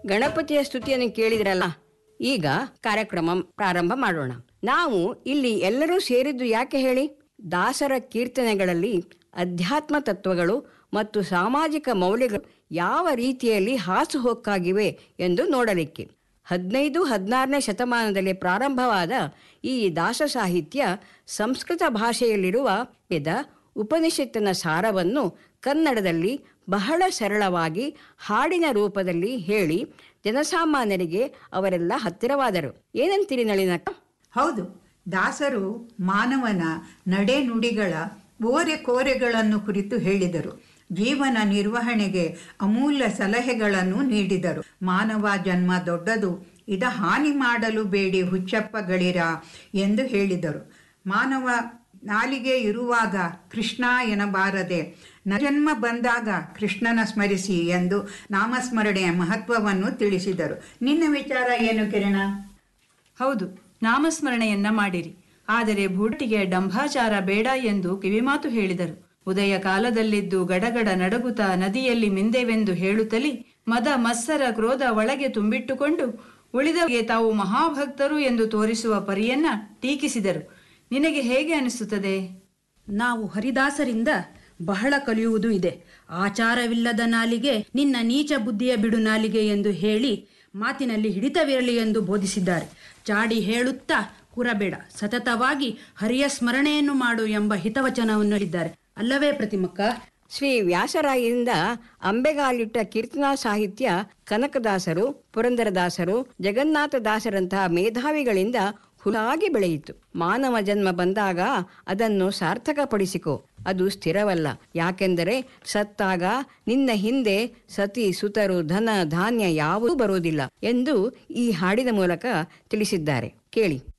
ಗಣಪತಿಯ ಸ್ತುತಿಯನ್ನು ಕೇಳಿದ್ರಲ್ಲ, ಈಗ ಕಾರ್ಯಕ್ರಮ ಪ್ರಾರಂಭ ಮಾಡೋಣ. ನಾವು ಇಲ್ಲಿ ಎಲ್ಲರೂ ಸೇರಿದ್ದು ಯಾಕೆ ಹೇಳಿ? ದಾಸರ ಕೀರ್ತನೆಗಳಲ್ಲಿ ಅಧ್ಯಾತ್ಮ ತತ್ವಗಳು ಮತ್ತು ಸಾಮಾಜಿಕ ಮೌಲ್ಯಗಳು ಯಾವ ರೀತಿಯಲ್ಲಿ ಹಾಸುಹೊಕ್ಕಾಗಿವೆ ಎಂದು ನೋಡಲಿಕ್ಕೆ. 15-16ನೇ ಶತಮಾನದಲ್ಲಿ ಪ್ರಾರಂಭವಾದ ಈ ದಾಸ ಸಾಹಿತ್ಯ ಸಂಸ್ಕೃತ ಭಾಷೆಯಲ್ಲಿರುವ ವೇದ ಉಪನಿಷತ್ತಿನ ಸಾರವನ್ನು ಕನ್ನಡದಲ್ಲಿ ಬಹಳ ಸರಳವಾಗಿ ಹಾಡಿನ ರೂಪದಲ್ಲಿ ಹೇಳಿ ಜನಸಾಮಾನ್ಯರಿಗೆ ಅವರೆಲ್ಲ ಹತ್ತಿರವಾದರು. ಏನಂತೀರಿ ನಳಿನಕ್ಕ? ಹೌದು, ದಾಸರು ಮಾನವನ ನಡೆ ನುಡಿಗಳ ಓರೆ ಕೋರೆಗಳನ್ನು ಕುರಿತು ಹೇಳಿದರು. ಜೀವನ ನಿರ್ವಹಣೆಗೆ ಅಮೂಲ್ಯ ಸಲಹೆಗಳನ್ನು ನೀಡಿದರು. ಮಾನವ ಜನ್ಮ ದೊಡ್ಡದು, ಇದ ಹಾನಿ ಮಾಡಲು ಬೇಡಿ ಹುಚ್ಚಪ್ಪಗಳಿರ ಎಂದು ಹೇಳಿದರು. ಮಾನವ ನಾಲಿಗೆ ಇರುವಾಗ ಕೃಷ್ಣ ಎನ್ನಬಾರದೆ, ಜನ್ಮ ಬಂದಾಗ ಕೃಷ್ಣನ ಸ್ಮರಿಸಿ ಎಂದು ನಾಮಸ್ಮರಣೆಯ ಮಹತ್ವವನ್ನು ತಿಳಿಸಿದರು. ನಿನ್ನ ವಿಚಾರ ಏನು ಕಿರಣ? ಹೌದು, ನಾಮಸ್ಮರಣೆಯನ್ನ ಮಾಡಿರಿ, ಆದರೆ ಬೂಟಿಗೆ ಡಂಭಾಚಾರ ಬೇಡ ಎಂದು ಕಿವಿಮಾತು ಹೇಳಿದರು. ಉದಯ ಕಾಲದಲ್ಲಿದ್ದು ಗಡಗಡ ನಡಗುತ್ತಾ ನದಿಯಲ್ಲಿ ಮಿಂದೆವೆಂದು ಹೇಳುತ್ತಲೇ ಮದ ಮತ್ಸರ ಕ್ರೋಧ ಒಳಗೆ ತುಂಬಿಟ್ಟುಕೊಂಡು ಉಳಿದವರಿಗೆ ತಾವು ಮಹಾಭಕ್ತರು ಎಂದು ತೋರಿಸುವ ಪರಿಯನ್ನ ಟೀಕಿಸಿದರು. ನಿನಗೆ ಹೇಗೆ ಅನಿಸುತ್ತದೆ? ನಾವು ಹರಿದಾಸರಿಂದ ಬಹಳ ಕಲಿಯುವುದು ಇದೆ. ಆಚಾರವಿಲ್ಲದ ನಾಲಿಗೆ ನಿನ್ನ ನೀಚ ಬುದ್ಧಿಯ ಬಿಡು ನಾಲಿಗೆ ಎಂದು ಹೇಳಿ ಮಾತಿನಲ್ಲಿ ಹಿಡಿತವಿರಲಿ ಎಂದು ಬೋಧಿಸಿದ್ದಾರೆ. ಚಾಡಿ ಹೇಳುತ್ತಾ ಕೂರಬೇಡ, ಸತತವಾಗಿ ಹರಿಯ ಸ್ಮರಣೆಯನ್ನು ಮಾಡು ಎಂಬ ಹಿತವಚನವನ್ನು ಹೇಳಿದ್ದಾರೆ ಅಲ್ಲವೇ ಪ್ರತಿಮಕ್ಕ? ಶ್ರೀ ವ್ಯಾಸರಾಯರಿಂದ ಅಂಬೆಗಾಲಿಟ್ಟ ಕೀರ್ತನಾ ಸಾಹಿತ್ಯ ಕನಕದಾಸರು, ಪುರಂದರದಾಸರು, ಜಗನ್ನಾಥದಾಸರಂತಹ ಮೇಧಾವಿಗಳಿಂದ ಹುಲಾಗಿ ಬೆಳೆಯಿತು. ಮಾನವ ಜನ್ಮ ಬಂದಾಗ ಅದನ್ನು ಸಾರ್ಥಕಪಡಿಸಿಕೊ, ಅದು ಸ್ಥಿರವಲ್ಲ. ಯಾಕೆಂದರೆ ಸತ್ತಾಗ ನಿನ್ನ ಹಿಂದೆ ಸತಿ ಸುತರು ಧನ ಧಾನ್ಯ ಯಾವುದೂ ಬರುವುದಿಲ್ಲ ಎಂದು ಈ ಹಾಡಿನ ಮೂಲಕ ತಿಳಿಸಿದ್ದಾರೆ. ಕೇಳಿ.